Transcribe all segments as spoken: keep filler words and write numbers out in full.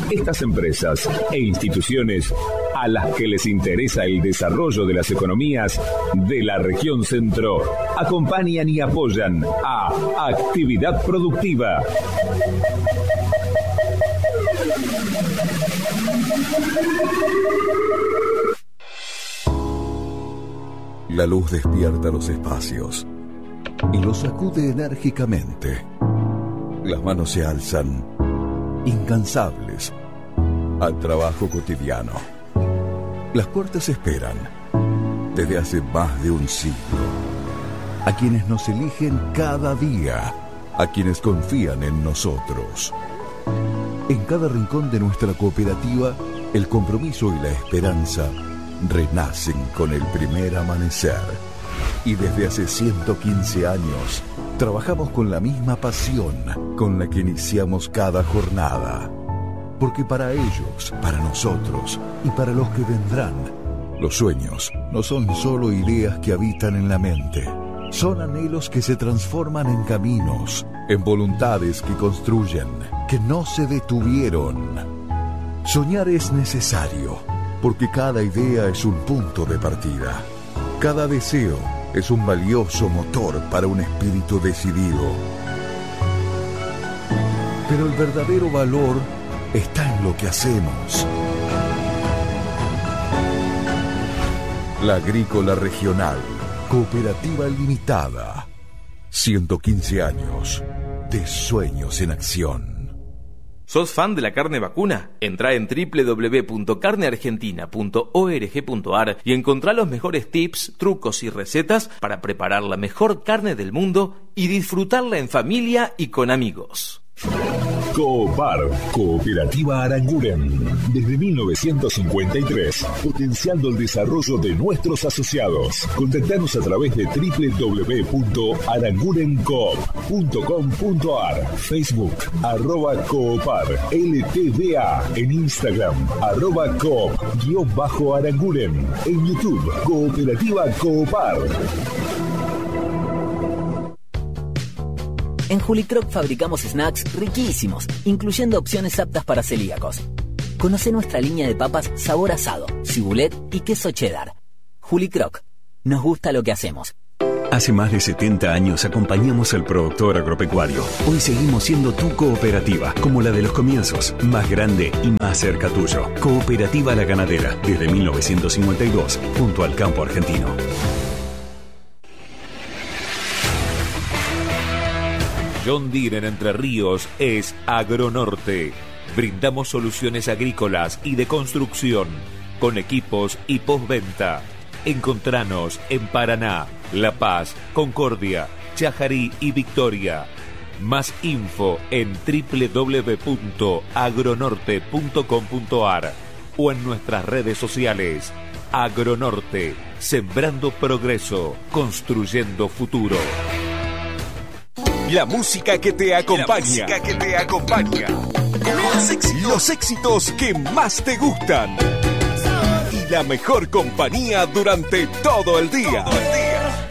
Estas empresas e instituciones a las que les interesa el desarrollo de las economías de la región centro acompañan y apoyan a Actividad Productiva. La luz despierta los espacios y los sacude enérgicamente. Las manos se alzan, incansables, al trabajo cotidiano. Las puertas esperan, desde hace más de un siglo, a quienes nos eligen cada día, a quienes confían en nosotros. En cada rincón de nuestra cooperativa, el compromiso y la esperanza renacen con el primer amanecer. Y desde hace ciento quince años, trabajamos con la misma pasión con la que iniciamos cada jornada. Porque para ellos, para nosotros y para los que vendrán, los sueños no son solo ideas que habitan en la mente. Son anhelos que se transforman en caminos, en voluntades que construyen, que no se detuvieron. Soñar es necesario, porque cada idea es un punto de partida. Cada deseo es un valioso motor para un espíritu decidido. Pero el verdadero valor está en lo que hacemos. La Agrícola Regional, Cooperativa Limitada. ciento quince años de sueños en acción. ¿Sos fan de la carne vacuna? Entrá en doble u doble u doble u punto carne argentina punto org punto a r y encontrá los mejores tips, trucos y recetas para preparar la mejor carne del mundo y disfrutarla en familia y con amigos. Coopar, Cooperativa Aranguren. Desde mil novecientos cincuenta y tres, potenciando el desarrollo de nuestros asociados. Contactanos a través de doble u doble u doble u punto arangurencoop punto com punto a r, Facebook, arroba Coopar, L T D A, en Instagram, arroba Coop, guión bajo Aranguren, en YouTube, Cooperativa Coopar. En Julicroc fabricamos snacks riquísimos, incluyendo opciones aptas para celíacos. Conoce nuestra línea de papas sabor asado, cibulet y queso cheddar. Julicroc, nos gusta lo que hacemos. Hace más de setenta años acompañamos al productor agropecuario. Hoy seguimos siendo tu cooperativa, como la de los comienzos, más grande y más cerca tuyo. Cooperativa La Ganadera, desde mil novecientos cincuenta y dos, junto al campo argentino. John Deere en Entre Ríos es Agronorte. Brindamos soluciones agrícolas y de construcción, con equipos y postventa. Encontranos en Paraná, La Paz, Concordia, Chajarí y Victoria. Más info en doble u doble u doble u punto agronorte punto com punto a r o en nuestras redes sociales. Agronorte, sembrando progreso, construyendo futuro. La música que te acompaña. La música que te acompaña. Los éxitos, los éxitos que más te gustan. Y la mejor compañía durante todo el día. Todo el día.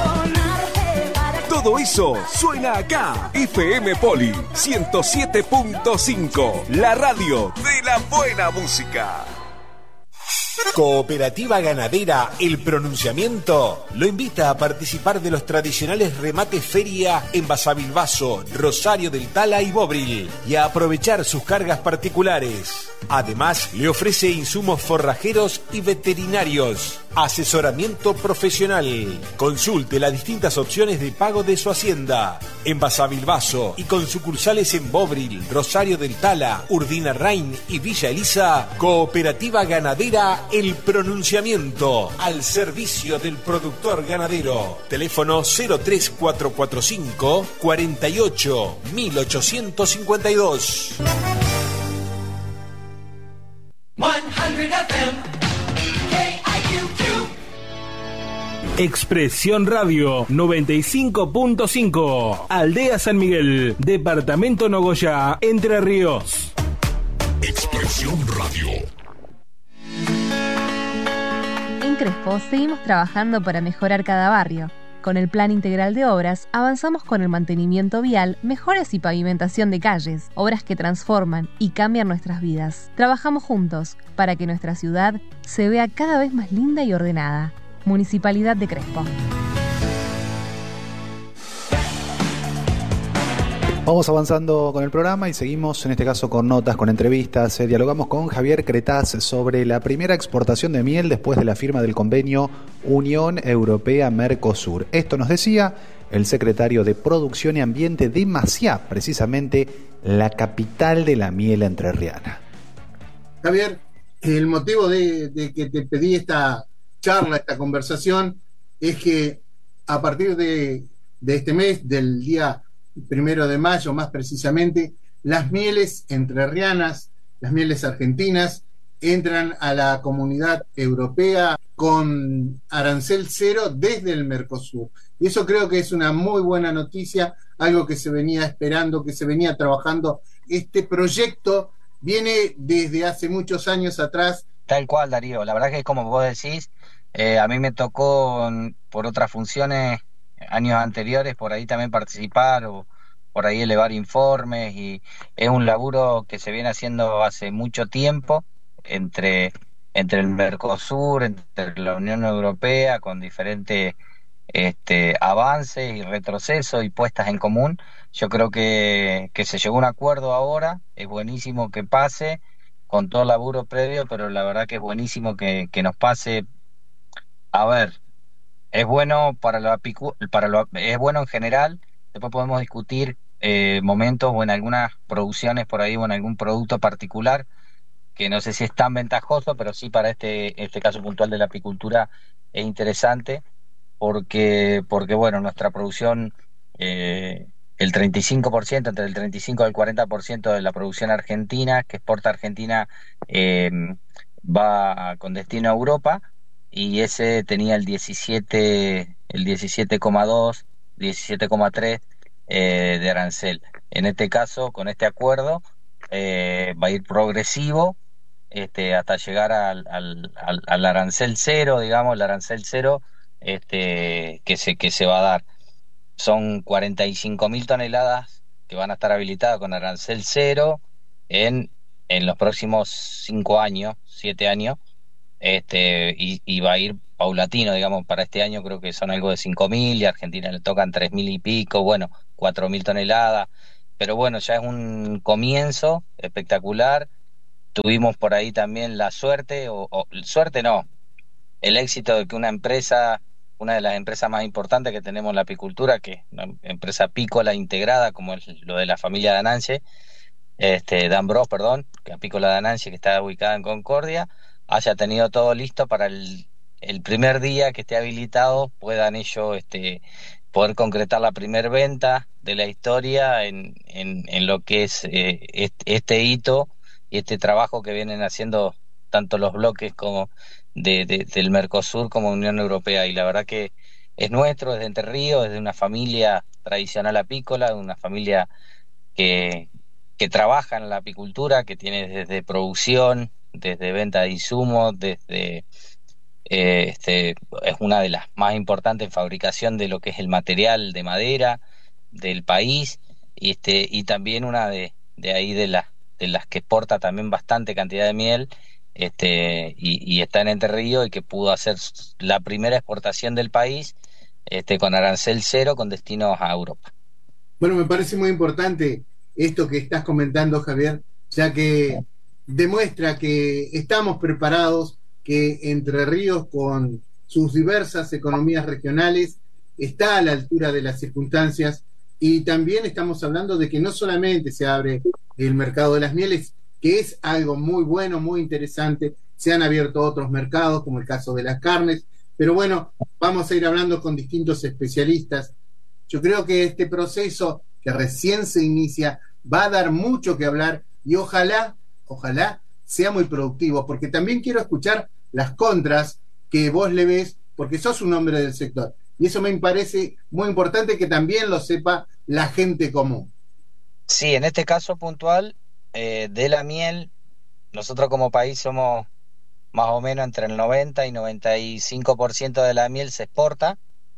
Todo eso suena acá. F M Poli ciento siete punto cinco. La radio de la buena música. Cooperativa Ganadera El Pronunciamiento lo invita a participar de los tradicionales remates feria en Basavilbaso, Rosario del Tala y Bobril y a aprovechar sus cargas particulares. Además, le ofrece insumos forrajeros y veterinarios, asesoramiento profesional. Consulte las distintas opciones de pago de su hacienda en Basavilbaso y con sucursales en Bobril, Rosario del Tala, Urdinarrain y Villa Elisa. Cooperativa Ganadera El Pronunciamiento, al servicio del productor ganadero. Teléfono cero tres cuatro cuatro cinco, cuarenta y ocho, mil ochocientos cincuenta y dos. cien F M, K I Q Q. Expresión Radio noventa y cinco punto cinco, Aldea San Miguel, Departamento Nogoyá, Entre Ríos. Expresión Radio. En Crespo seguimos trabajando para mejorar cada barrio. Con el Plan Integral de Obras avanzamos con el mantenimiento vial, mejoras y pavimentación de calles, obras que transforman y cambian nuestras vidas. Trabajamos juntos para que nuestra ciudad se vea cada vez más linda y ordenada. Municipalidad de Crespo. Vamos avanzando con el programa y seguimos en este caso con notas, con entrevistas. Eh, dialogamos con Javier Cretaz sobre la primera exportación de miel después de la firma del convenio Unión Europea-Mercosur. Esto nos decía el secretario de Producción y Ambiente de Maciá, precisamente la capital de la miel entrerriana. Javier, el motivo de, de que te pedí esta charla, esta conversación, es que a partir de, de este mes, del día primero de mayo más precisamente, las mieles entrerrianas, las mieles argentinas, entran a la Comunidad Europea con arancel cero desde el Mercosur. Y eso creo que es una muy buena noticia, algo que se venía esperando, que se venía trabajando. Este proyecto viene desde hace muchos años atrás. Tal cual, Darío. La verdad que como vos decís, eh, a mí me tocó por otras funciones años anteriores por ahí también participar o por ahí elevar informes, y es un laburo que se viene haciendo hace mucho tiempo entre, entre el Mercosur, entre la Unión Europea, con diferentes este, avances y retrocesos y puestas en común. Yo creo que, que se llegó a un acuerdo ahora, es buenísimo que pase con todo el laburo previo, pero la verdad que es buenísimo que, que nos pase. A ver, es bueno para lo apicu- para lo es bueno en general. Después podemos discutir eh, momentos o en algunas producciones por ahí o en algún producto particular que no sé si es tan ventajoso, pero sí para este este caso puntual de la apicultura es interesante porque porque bueno, nuestra producción eh, el treinta y cinco por ciento, entre el treinta y cinco y el cuarenta por ciento de la producción argentina que exporta Argentina eh, va con destino a Europa. Y ese tenía el diecisiete, el diecisiete coma dos, diecisiete coma tres eh, de arancel. En este caso, con este acuerdo, eh, va a ir progresivo este, hasta llegar al, al, al, al arancel cero, digamos, el arancel cero este, que se que se va a dar. Son cuarenta y cinco mil toneladas que van a estar habilitadas con arancel cero en, en los próximos cinco años, siete años. Este, y, y va a ir paulatino, digamos, para este año creo que son algo de cinco mil y a Argentina le tocan tres mil y pico, bueno, cuatro mil toneladas, pero bueno, ya es un comienzo espectacular. Tuvimos por ahí también la suerte, o, o suerte no, el éxito de que una empresa, una de las empresas más importantes que tenemos en la apicultura, que es una empresa apícola integrada, como es lo de la familia Dananche, este, Danbros, perdón, que apícola Dananche, que está ubicada en Concordia, haya tenido todo listo para el, el primer día que esté habilitado, puedan ellos este, poder concretar la primer venta de la historia en, en, en lo que es eh, este, este hito y este trabajo que vienen haciendo tanto los bloques como de, de, del Mercosur como Unión Europea. Y la verdad que es nuestro, es de Entre Ríos, es de una familia tradicional apícola, de una familia que, que trabaja en la apicultura, que tiene desde producción, desde venta de insumos, desde eh, este es una de las más importantes en fabricación de lo que es el material de madera del país, y este y también una de, de ahí de las de las que exporta también bastante cantidad de miel, este y, y está en Entre Ríos, y que pudo hacer la primera exportación del país este con arancel cero con destinos a Europa. Bueno, me parece muy importante esto que estás comentando, Javier, ya que demuestra que estamos preparados, que Entre Ríos, con sus diversas economías regionales, está a la altura de las circunstancias, y también estamos hablando de que no solamente se abre el mercado de las mieles, que es algo muy bueno, muy interesante, se han abierto otros mercados, como el caso de las carnes, pero bueno, vamos a ir hablando con distintos especialistas. Yo creo que este proceso que recién se inicia va a dar mucho que hablar, y ojalá Ojalá sea muy productivo, porque también quiero escuchar las contras que vos le ves, porque sos un hombre del sector. Y eso me parece muy importante que también lo sepa la gente común. Sí, en este caso puntual eh, de la miel, nosotros como país somos más o menos entre el noventa y noventa y cinco por ciento de la miel se exporta.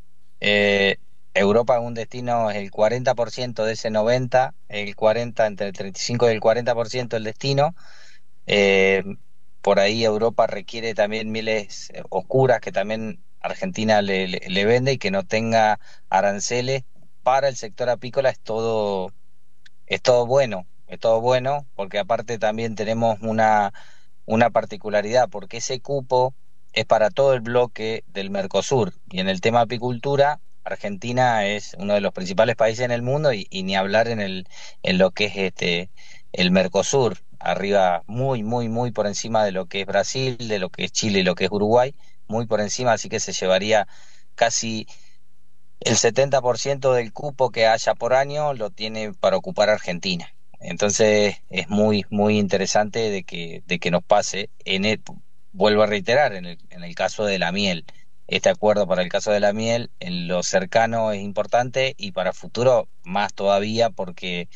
Eh, Europa es un destino, es el cuarenta por ciento de ese noventa, el cuarenta, entre el treinta y cinco y el cuarenta por ciento del destino. Eh, por ahí Europa requiere también mieles eh, oscuras que también Argentina le, le, le vende, y que no tenga aranceles para el sector apícola es todo, es todo bueno, es todo bueno, porque aparte también tenemos una, una particularidad, porque ese cupo es para todo el bloque del Mercosur, y en el tema apicultura Argentina es uno de los principales países en el mundo, y, y ni hablar en el en lo que es este el Mercosur, arriba muy muy muy por encima de lo que es Brasil, de lo que es Chile y lo que es Uruguay, muy por encima, así que se llevaría casi el setenta por ciento del cupo que haya por año lo tiene para ocupar Argentina. Entonces es muy muy interesante de que de que nos pase en el, vuelvo a reiterar, en el, en el caso de la miel. Este acuerdo para el caso de la miel en lo cercano es importante, y para futuro más todavía, porque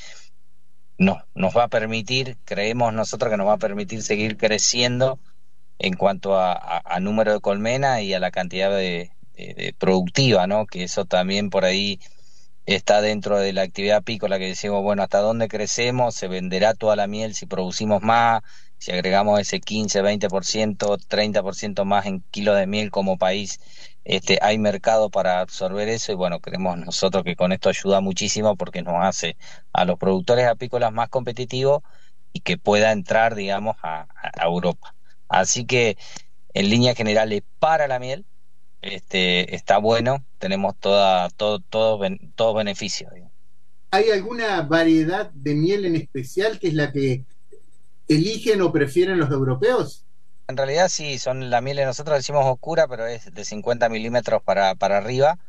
no, nos va a permitir, creemos nosotros que nos va a permitir seguir creciendo en cuanto a, a, a número de colmena y a la cantidad de, de, de productiva, ¿no? Que eso también por ahí está dentro de la actividad apícola, que decimos, bueno, ¿hasta dónde crecemos? ¿Se venderá toda la miel si producimos más? Si agregamos ese quince, veinte por ciento, treinta por ciento más en kilos de miel como país, este, hay mercado para absorber eso, y bueno, creemos nosotros que con esto ayuda muchísimo, porque nos hace a los productores apícolas más competitivos y que pueda entrar, digamos, a, a Europa. Así que, en líneas generales, para la miel, este, está bueno, tenemos toda, todo, todo, todo beneficio, digamos. ¿Hay alguna variedad de miel en especial que es la que eligen o prefieren los europeos? En realidad sí, son la miel de nosotros decimos oscura, pero es de cincuenta milímetros para, para arriba.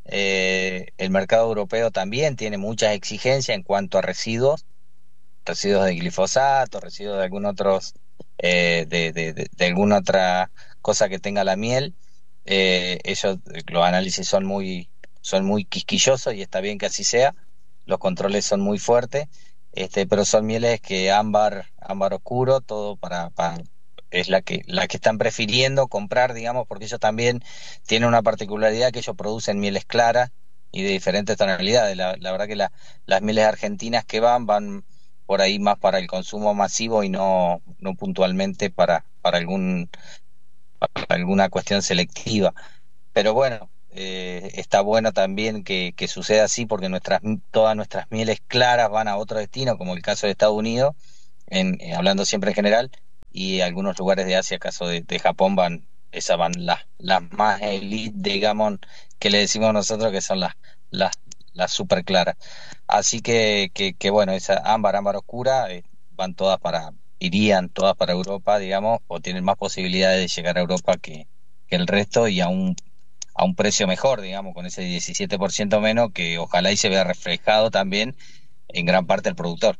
Eh, el mercado europeo también tiene muchas exigencias en cuanto a residuos, residuos de glifosato, residuos de algún otros, eh, de, de, de, de alguna otra cosa que tenga la miel. Eh, ellos, los análisis son muy, son muy quisquillosos, y está bien que así sea. Los controles son muy fuertes. Este, pero son mieles que ámbar, ámbar oscuro, todo para, para es la que la que están prefiriendo comprar, digamos, porque ellos también tienen una particularidad, que ellos producen mieles claras y de diferentes tonalidades. La, la verdad que la, las mieles argentinas que van, van por ahí más para el consumo masivo y no, no puntualmente para, para algún para alguna cuestión selectiva. Pero bueno, Eh, está bueno también que, que suceda así, porque nuestras todas nuestras mieles claras van a otro destino, como el caso de Estados Unidos, en, eh, hablando siempre en general, y algunos lugares de Asia, caso de, de Japón, van esas van las las más elite, digamos, que le decimos nosotros, que son las las las super claras. Así que, que, que bueno, esa ámbar, ámbar oscura, eh, van todas para, irían todas para Europa, digamos, o tienen más posibilidades de llegar a Europa que, que el resto, y aún a un precio mejor, digamos, con ese diecisiete por ciento menos, que ojalá y se vea reflejado también en gran parte del productor.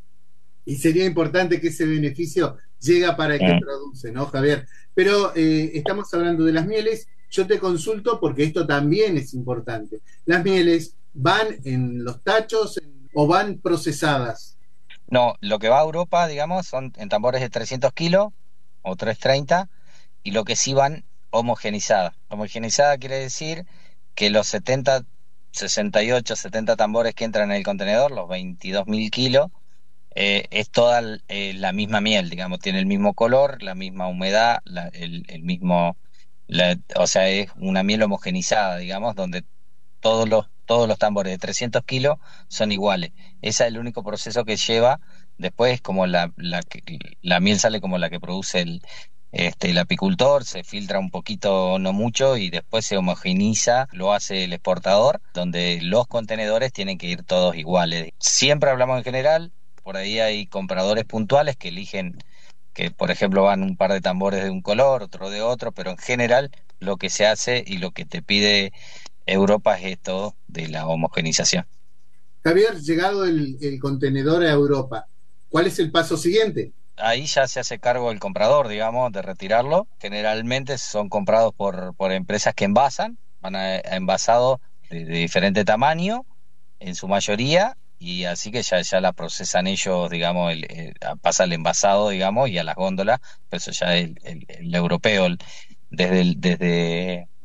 Y sería importante que ese beneficio llega para el que mm. produce, ¿no, Javier? Pero eh, estamos hablando de las mieles. Yo te consulto porque esto también es importante. ¿Las mieles van en los tachos o van procesadas? No, lo que va a Europa, digamos, son en tambores de trescientos kilos o trescientos treinta, y lo que sí van homogenizada. Homogenizada quiere decir que los setenta, sesenta y ocho, setenta tambores que entran en el contenedor, los veintidós mil kilos, eh, es toda eh, la misma miel, digamos, tiene el mismo color, la misma humedad, la, el, el mismo, la, o sea, es una miel homogenizada, digamos, donde todos los todos los tambores de trescientos kilos son iguales. Ese es el único proceso que lleva. Después, como la, la, la miel sale como la que produce el Este, el apicultor, se filtra un poquito, no mucho, y después se homogeniza, lo hace el exportador, donde los contenedores tienen que ir todos iguales. Siempre hablamos en general, por ahí hay compradores puntuales que eligen, que por ejemplo van un par de tambores de un color, otro de otro, pero en general lo que se hace y lo que te pide Europa es esto de la homogenización. Javier, llegado el, el contenedor a Europa, ¿cuál es el paso siguiente? Ahí ya se hace cargo el comprador, digamos, de retirarlo. Generalmente son comprados por, por empresas que envasan, van a, a envasados de, de diferente tamaño, en su mayoría, y así que ya, ya la procesan ellos, digamos, el, el, pasa el envasado, digamos, y a las góndolas, pero eso ya es el, el, el europeo, el, desde, el, desde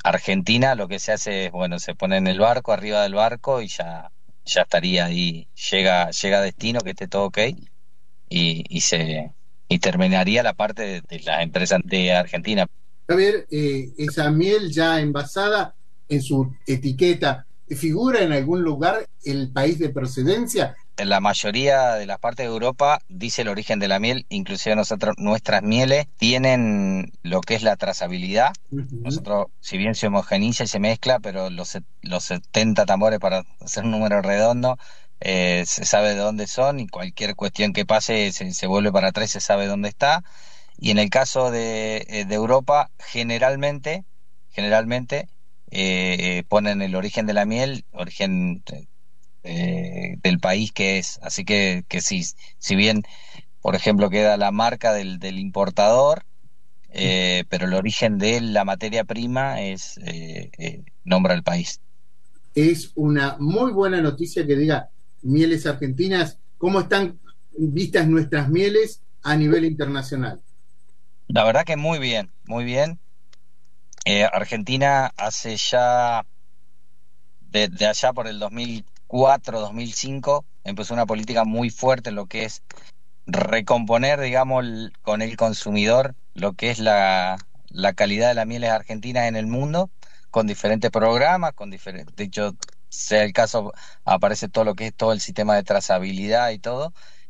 Argentina lo que se hace es, bueno, se pone en el barco, arriba del barco y ya, ya estaría ahí, llega, llega a destino, que esté todo ok, y, y se y terminaría la parte de, de las empresas de Argentina. Javier, eh, esa miel ya envasada en su etiqueta, ¿figura en algún lugar el país de procedencia? En la mayoría de las partes de Europa dice el origen de la miel, inclusive nosotros, nuestras mieles tienen lo que es la trazabilidad. Uh-huh. Nosotros, si bien se homogeniza y se mezcla, pero los, los setenta tambores, para hacer un número redondo, eh, se sabe de dónde son y cualquier cuestión que pase se, se vuelve para atrás y se sabe dónde está. Y en el caso de, de Europa, generalmente, generalmente eh, ponen el origen de la miel, origen... Eh, del país que es, así que, que sí, si bien por ejemplo queda la marca del, del importador, eh, pero el origen de la materia prima es eh, eh, nombra el país. Es una muy buena noticia que diga mieles argentinas. ¿Cómo están vistas nuestras mieles a nivel internacional? La verdad que muy bien, muy bien. eh, Argentina hace ya de, de allá por el dos mil cuatro, dos mil cinco, empezó una política muy fuerte en lo que es recomponer, digamos, el, con el consumidor, lo que es la, la calidad de las mieles argentinas en el mundo, con diferentes programas, con diferentes, de hecho, sea el caso, aparece todo lo que es todo el sistema de trazabilidad y todo,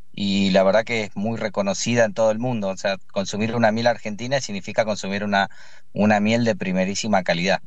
y la verdad que es muy reconocida en todo el mundo. O sea, consumir una miel argentina significa consumir una, una miel de primerísima calidad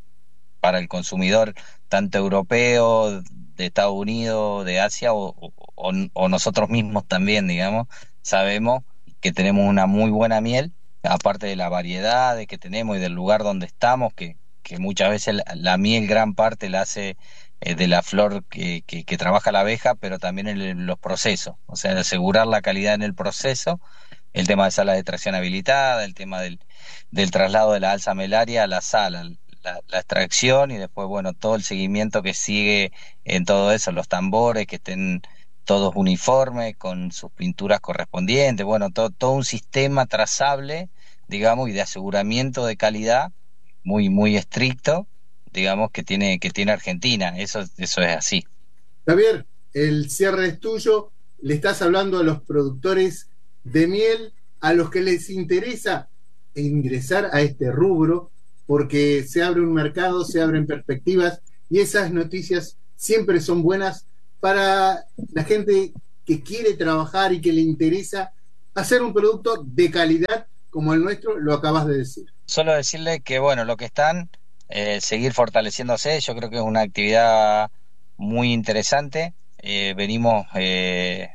para el consumidor, tanto europeo, de Estados Unidos, de Asia o, o, o nosotros mismos también, digamos, sabemos que tenemos una muy buena miel, aparte de la variedad de que tenemos y del lugar donde estamos, que, que muchas veces la, la miel gran parte la hace eh, de la flor que, que, que trabaja la abeja, pero también en, en los procesos, o sea, asegurar la calidad en el proceso, el tema de sala de extracción habilitada, el tema del, del traslado de la alza melaria a la sala, La, la extracción y después, bueno, todo el seguimiento que sigue en todo eso, los tambores, que estén todos uniformes, con sus pinturas correspondientes, bueno, todo, todo un sistema trazable, digamos, y de aseguramiento de calidad muy, muy estricto, digamos, que tiene, que tiene Argentina, eso, eso es así. Javier, el cierre es tuyo, le estás hablando a los productores de miel, a los que les interesa ingresar a este rubro, porque se abre un mercado, se abren perspectivas y esas noticias siempre son buenas para la gente que quiere trabajar y que le interesa hacer un producto de calidad como el nuestro, lo acabas de decir. Solo decirle que, bueno, lo que están, eh, seguir fortaleciéndose, yo creo que es una actividad muy interesante, eh, venimos, eh,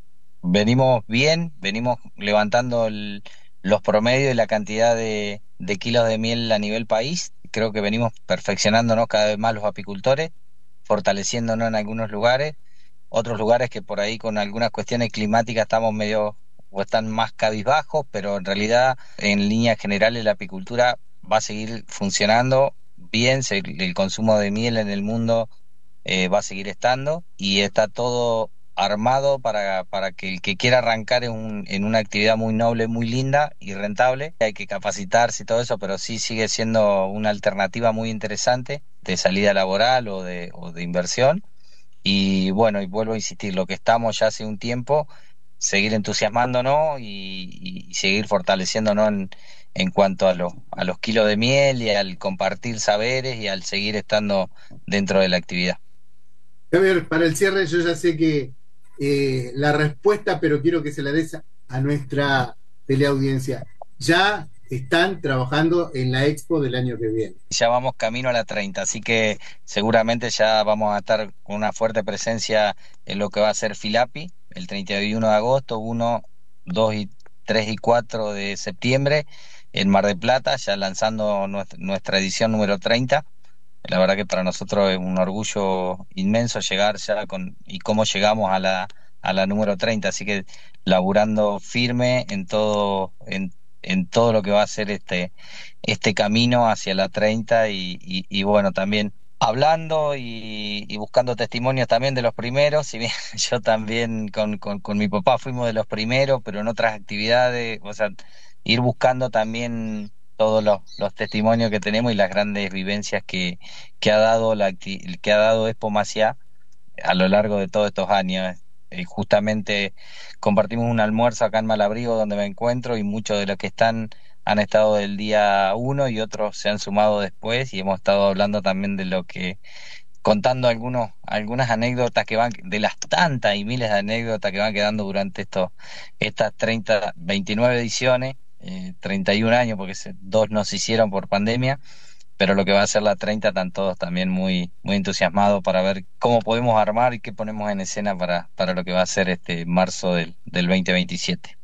venimos bien, venimos levantando el, los promedios y la cantidad de de kilos de miel a nivel país. Creo que venimos perfeccionándonos cada vez más los apicultores, fortaleciéndonos en algunos lugares, otros lugares que por ahí con algunas cuestiones climáticas estamos medio o están más cabizbajos, pero en realidad en líneas generales la apicultura va a seguir funcionando bien, se, el consumo de miel en el mundo eh, va a seguir estando y está todo armado para, para que el que quiera arrancar en, un, en una actividad muy noble, muy linda y rentable. Hay que capacitarse y todo eso, pero sí sigue siendo una alternativa muy interesante de salida laboral o de, o de inversión. Y bueno, y vuelvo a insistir, lo que estamos ya hace un tiempo, seguir entusiasmándonos y, y seguir fortaleciéndonos en, en cuanto a, lo, a los kilos de miel y al compartir saberes y al seguir estando dentro de la actividad. Javier, para el cierre yo ya sé que Eh, la respuesta, pero quiero que se la des a, a nuestra teleaudiencia. Ya están trabajando en la Expo del año que viene. Ya vamos camino a la treinta, así que seguramente ya vamos a estar con una fuerte presencia en lo que va a ser Filapi, el treinta y uno de agosto, uno, dos, y tres y cuatro de septiembre, en Mar del Plata, ya lanzando nuestra, nuestra edición número treinta. La verdad que para nosotros es un orgullo inmenso llegar ya con y cómo llegamos a la a la número treinta, así que laburando firme en todo en, en todo lo que va a ser este este camino hacia la treinta y, y, y bueno, también hablando y, y buscando testimonios también de los primeros, si bien yo también con, con, con mi papá fuimos de los primeros, pero en otras actividades, o sea, ir buscando también todos los, los testimonios que tenemos y las grandes vivencias que, que ha dado la acti- que ha dado Expo Maciá a lo largo de todos estos años. Eh, justamente compartimos un almuerzo acá en Malabrigo donde me encuentro y muchos de los que están han estado del día uno y otros se han sumado después y hemos estado hablando también de lo que, contando algunos, algunas anécdotas que van, de las tantas y miles de anécdotas que van quedando durante estos, estas treinta, veintinueve ediciones, eh, treinta y un años, porque se, dos no se hicieron por pandemia, pero lo que va a ser la treinta están todos también muy, muy entusiasmados para ver cómo podemos armar y qué ponemos en escena para, para lo que va a ser este marzo del, del veinte veintisiete.